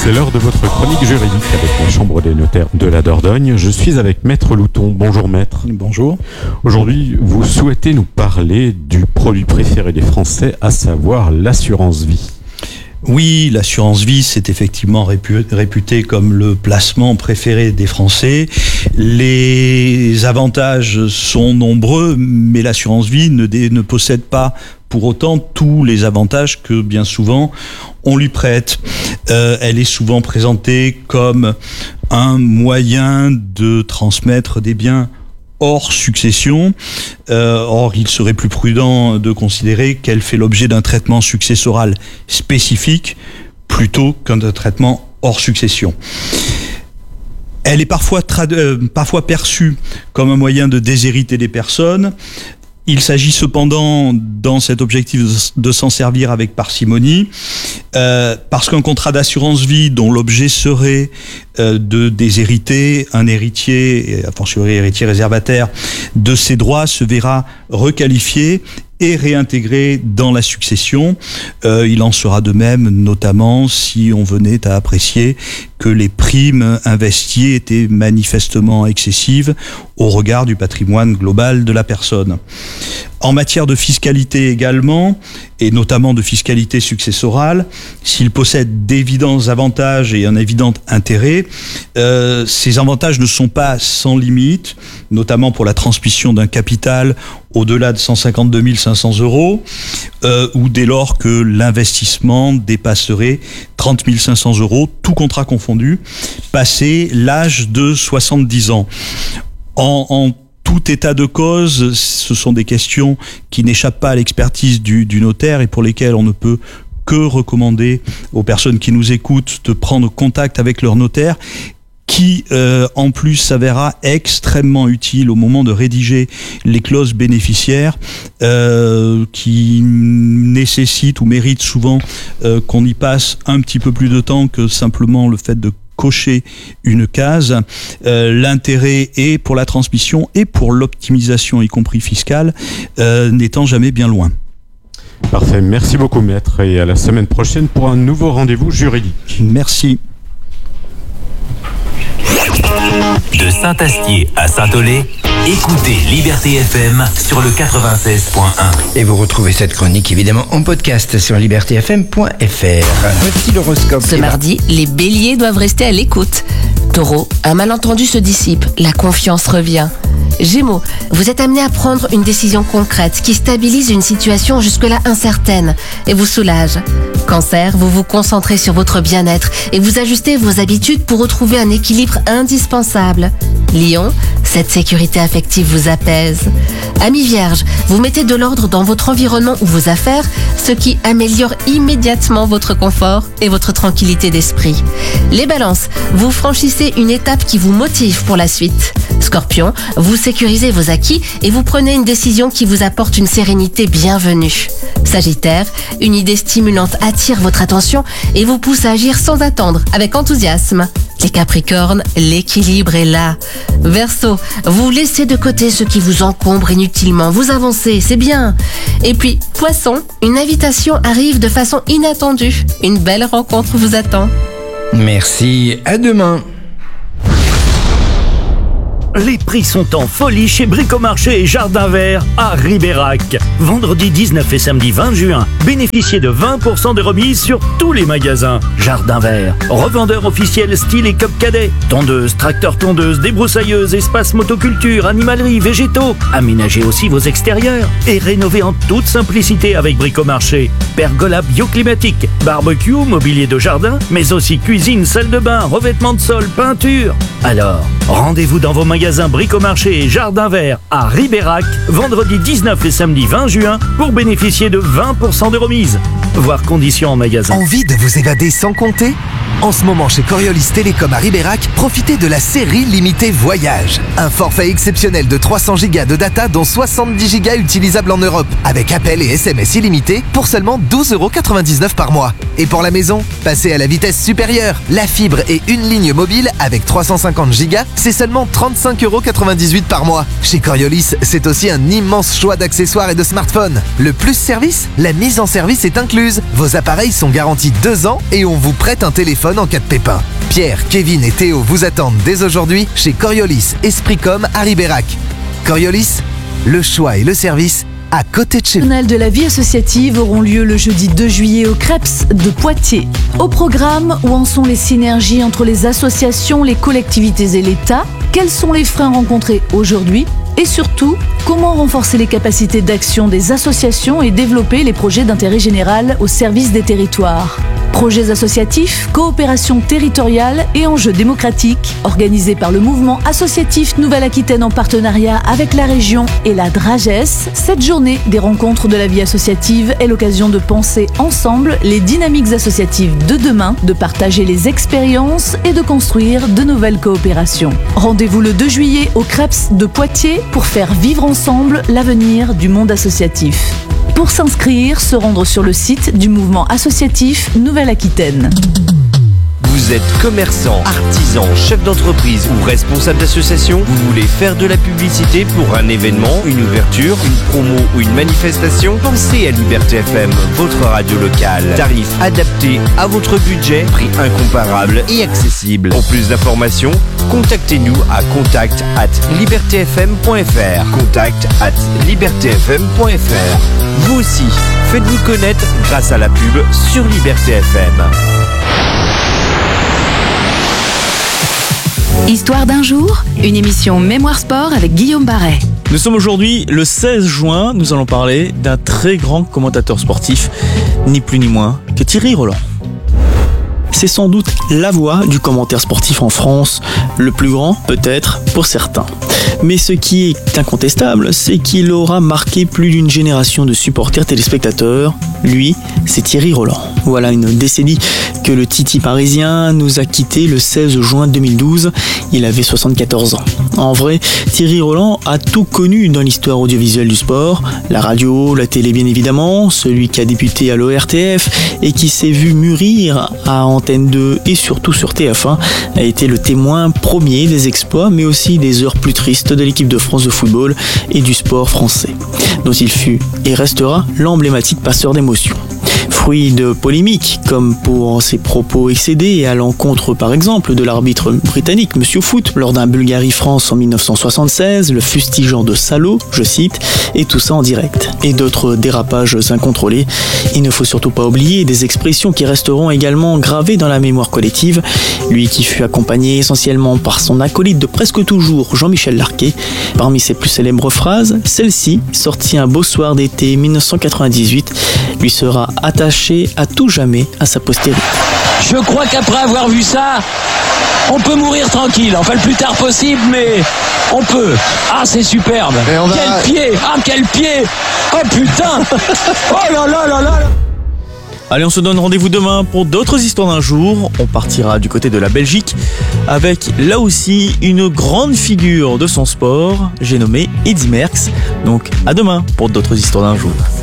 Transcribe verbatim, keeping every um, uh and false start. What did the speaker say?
C'est l'heure de votre chronique juridique avec la Chambre des notaires de la Dordogne. Je suis avec Maître Louton. Bonjour Maître. Bonjour. Aujourd'hui, vous souhaitez nous parler du produit préféré des Français, à savoir l'assurance vie. Oui, l'assurance vie, c'est effectivement réputé comme le placement préféré des Français. Les avantages sont nombreux, mais l'assurance vie ne, dé, ne possède pas pour autant tous les avantages que bien souvent on lui prête. Euh, elle est souvent présentée comme un moyen de transmettre des biens hors succession. Euh, or, il serait plus prudent de considérer qu'elle fait l'objet d'un traitement successoral spécifique plutôt qu'un traitement hors succession. Elle est parfois, trad- euh, parfois perçue comme un moyen de déshériter des personnes. Il s'agit cependant, dans cet objectif, de s'en servir avec parcimonie, euh, parce qu'un contrat d'assurance vie dont l'objet serait euh, de déshériter un héritier, et a fortiori héritier réservataire, de ses droits se verra requalifié et réintégré dans la succession. Euh, il en sera de même, notamment si on venait à apprécier que les primes investies étaient manifestement excessives au regard du patrimoine global de la personne. En matière de fiscalité également, et notamment de fiscalité successorale, s'il possède d'évidents avantages et un évident intérêt, euh, ces avantages ne sont pas sans limite, notamment pour la transmission d'un capital au-delà de cent cinquante-deux mille cinq cents euros, euh, ou dès lors que l'investissement dépasserait trente mille cinq cents euros, tout contrat confondu, passé l'âge de soixante-dix ans. En, en tout état de cause, ce sont des questions qui n'échappent pas à l'expertise du, du notaire et pour lesquelles on ne peut que recommander aux personnes qui nous écoutent de prendre contact avec leur notaire, qui euh, en plus s'avérera extrêmement utile au moment de rédiger les clauses bénéficiaires, euh, qui nécessitent ou méritent souvent euh, qu'on y passe un petit peu plus de temps que simplement le fait de cocher une case. Euh, l'intérêt est pour la transmission et pour l'optimisation, y compris fiscale, euh, n'étant jamais bien loin. Parfait, merci beaucoup Maître, et à la semaine prochaine pour un nouveau rendez-vous juridique. Merci. De Saint-Astier à Saint-Olé, écoutez Liberté F M sur le quatre-vingt-seize point un. Et vous retrouvez cette chronique évidemment en podcast sur liberté f m point f r. Voici l'horoscope. Ce mardi, les béliers doivent rester à l'écoute. Taureau, un malentendu se dissipe, la confiance revient. Gémeaux, vous êtes amené à prendre une décision concrète qui stabilise une situation jusque-là incertaine et vous soulage. Cancer, vous vous concentrez sur votre bien-être et vous ajustez vos habitudes pour retrouver un équilibre indispensable. Lion, cette sécurité affective vous apaise. Amis vierges, vous mettez de l'ordre dans votre environnement ou vos affaires, ce qui améliore immédiatement votre confort et votre tranquillité d'esprit. Les balances, vous franchissez une étape qui vous motive pour la suite. Scorpion, vous sécurisez vos acquis et vous prenez une décision qui vous apporte une sérénité bienvenue. Sagittaire, une idée stimulante attire votre attention et vous pousse à agir sans attendre, avec enthousiasme. Les Capricornes, l'équilibre est là. Verseau, vous laissez de côté ce qui vous encombre inutilement, vous avancez, c'est bien. Et puis, Poisson, une invitation arrive de façon inattendue. Une belle rencontre vous attend. Merci, à demain. Les prix sont en folie chez Bricomarché et Jardin Vert à Ribérac. Vendredi dix-neuf et samedi vingt juin, bénéficiez de vingt pour cent de remise sur tous les magasins. Jardin Vert, revendeur officiel style et Cup Cadet. Tondeuse, tracteur tondeuse, débroussailleuse, espace motoculture, animalerie, végétaux. Aménagez aussi vos extérieurs et rénovez en toute simplicité avec Bricomarché. Pergola bioclimatique, barbecue, mobilier de jardin, mais aussi cuisine, salle de bain, revêtement de sol, peinture. Alors, rendez-vous dans vos magasins Bricomarché et Jardin Vert à Ribérac, vendredi dix-neuf et samedi vingt juin, pour bénéficier de vingt pour cent de remise. Voir conditions en magasin. Envie de vous évader sans compter ? En ce moment, chez Coriolis Télécom à Ribérac, profitez de la série limitée Voyage. Un forfait exceptionnel de trois cents gigas de data, dont soixante-dix gigas utilisables en Europe, avec appels et S M S illimités pour seulement douze euros quatre-vingt-dix-neuf par mois. Et pour la maison, passez à la vitesse supérieure. La fibre et une ligne mobile avec trois cent cinquante gigas, c'est seulement trente-cinq cinq euros quatre-vingt-dix-huit par mois. Chez Coriolis, c'est aussi un immense choix d'accessoires et de smartphones. Le plus service, la mise en service est incluse. Vos appareils sont garantis deux ans et on vous prête un téléphone en cas de pépin. Pierre, Kevin et Théo vous attendent dès aujourd'hui chez Coriolis Espricom à Ribérac. Coriolis, le choix et le service à côté de chez vous. Les journaux de la vie associative auront lieu le jeudi deux juillet au Creps de Poitiers. Au programme, où en sont les synergies entre les associations, les collectivités et l'État? Quels sont les freins rencontrés aujourd'hui? Et surtout, comment renforcer les capacités d'action des associations et développer les projets d'intérêt général au service des territoires? Projets associatifs, coopération territoriale et enjeux démocratiques, organisés par le mouvement associatif Nouvelle-Aquitaine en partenariat avec la région et la Drages. Cette journée des rencontres de la vie associative est l'occasion de penser ensemble les dynamiques associatives de demain, de partager les expériences et de construire de nouvelles coopérations. Rendez-vous le deux juillet au Creps de Poitiers pour faire vivre ensemble l'avenir du monde associatif. Pour s'inscrire, se rendre sur le site du mouvement associatif Nouvelle-Aquitaine. Vous êtes commerçant, artisan, chef d'entreprise ou responsable d'association? Vous voulez faire de la publicité pour un événement, une ouverture, une promo ou une manifestation? Pensez à Liberté F M, votre radio locale. Tarif adapté à votre budget, prix incomparable et accessible. Pour plus d'informations, contactez-nous à contact arobase liberté f m point f r. contact arobase liberté f m point f r. Vous aussi, faites-vous connaître grâce à la pub sur Liberté F M. Histoire d'un jour, une émission Mémoire Sport avec Guillaume Barret. Nous sommes aujourd'hui le seize juin, nous allons parler d'un très grand commentateur sportif, ni plus ni moins que Thierry Roland. C'est sans doute la voix du commentaire sportif en France, le plus grand peut-être pour certains. Mais ce qui est incontestable, c'est qu'il aura marqué plus d'une génération de supporters téléspectateurs. Lui, c'est Thierry Roland. Voilà une décennie que le Titi parisien nous a quittés le seize juin deux mille douze. Il avait soixante-quatorze ans. En vrai, Thierry Roland a tout connu dans l'histoire audiovisuelle du sport. La radio, la télé bien évidemment, celui qui a débuté à l'O R T F et qui s'est vu mûrir à Antenne deux et surtout sur T F un, a été le témoin premier des exploits mais aussi des heures plus tristes de l'équipe de France de football et du sport français, dont il fut et restera l'emblématique passeur d'émotions. Fruit de polémiques, comme pour ses propos excédés à l'encontre par exemple de l'arbitre britannique Monsieur Foot lors d'un Bulgarie-France en dix-neuf cent soixante-seize, le fustigeant de salaud, je cite, et tout ça en direct. Et d'autres dérapages incontrôlés. Il ne faut surtout pas oublier des expressions qui resteront également gravées dans la mémoire collective. Lui qui fut accompagné essentiellement par son acolyte de presque toujours, Jean-Michel Larquet. Parmi ses plus célèbres phrases, celle-ci, sortie un beau soir d'été mille neuf cent quatre-vingt-dix-huit, lui sera attachée à tout jamais à sa postérité. Je crois qu'après avoir vu ça, on peut mourir tranquille, enfin le plus tard possible, mais on peut. Ah, c'est superbe. Va... Quel pied. Ah, quel pied. Oh putain. Oh là là là là. Allez, on se donne rendez-vous demain pour d'autres histoires d'un jour. On partira du côté de la Belgique avec là aussi une grande figure de son sport, j'ai nommé Eddy Merckx. Donc à demain pour d'autres histoires d'un jour.